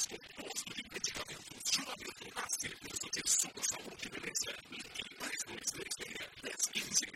composto de medicamentos. Juramento a serviço de sua saúde e beleza. Ligue 3236 1015.